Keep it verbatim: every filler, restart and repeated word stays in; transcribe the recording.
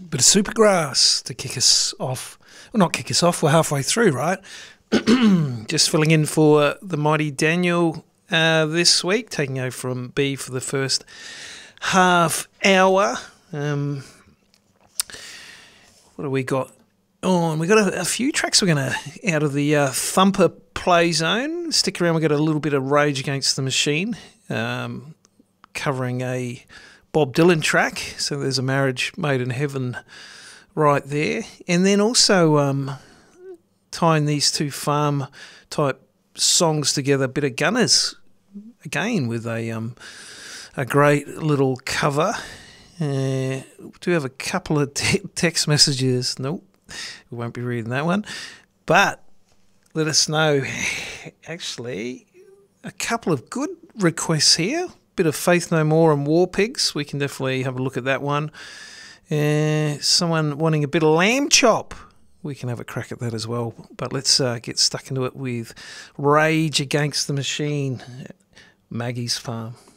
Bit of Supergrass to kick us off. Well, not kick us off, we're halfway through, right? Just filling in for the mighty Daniel uh, this week, taking over from B for the first half hour. Um, what have we got on? We've got a, a few tracks we're going to, out of the uh, Thumper play zone. Stick around, we've got a little bit of Rage Against the Machine, um, covering a Bob Dylan track. So there's a Marriage Made in Heaven right there. And then also um, tying these two farm type songs together, a bit of Gunners again with a um, a great little cover. Uh, do we have a couple of te- text messages? Nope, we won't be reading that one. But let us know, actually, a couple of good requests here. Bit of Faith No More and War Pigs. We can definitely have a look at that one. Uh, someone wanting a bit of Lamb Chop. We can have a crack at that as well. But let's uh, get stuck into it with Rage Against the Machine, Maggie's Farm.